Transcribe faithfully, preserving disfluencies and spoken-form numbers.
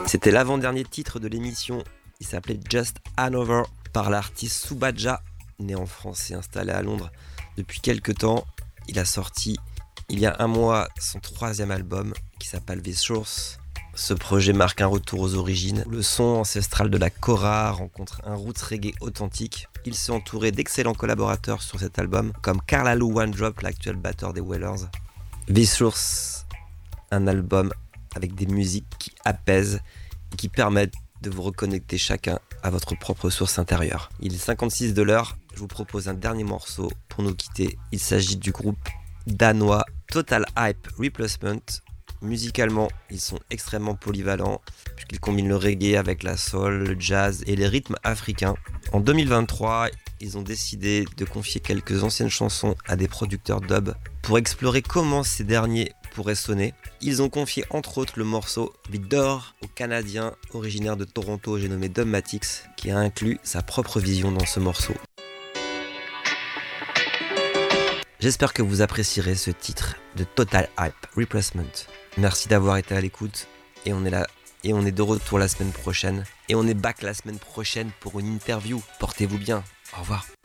C'était l'avant-dernier titre de l'émission. Il s'appelait Just Hanover par l'artiste Subaja, né en France et installé à Londres depuis quelques temps. Il a sorti il y a un mois son troisième album qui s'appelle The Source. Ce projet marque un retour aux origines. Le son ancestral de la kora rencontre un roots reggae authentique. Il s'est entouré d'excellents collaborateurs sur cet album, comme Carl Alou One Drop, l'actuel batteur des Wailers. The Source, un album avec des musiques qui apaisent et qui permettent de vous reconnecter chacun à votre propre source intérieure. Il est cinquante-six de l'heure, je vous propose un dernier morceau pour nous quitter. Il s'agit du groupe danois Total Hype Replacement. Musicalement, ils sont extrêmement polyvalents puisqu'ils combinent le reggae avec la soul, le jazz et les rythmes africains. En deux mille vingt-trois, ils ont décidé de confier quelques anciennes chansons à des producteurs dub pour explorer comment ces derniers pourraient sonner. Ils ont confié entre autres le morceau The Door au Canadien originaire de Toronto, j'ai nommé Dubmatix, qui a inclus sa propre vision dans ce morceau. J'espère que vous apprécierez ce titre de Total Hype Replacement. Merci d'avoir été à l'écoute et on est là et on est de retour la semaine prochaine et on est back la semaine prochaine pour une interview. Portez-vous bien. Au revoir.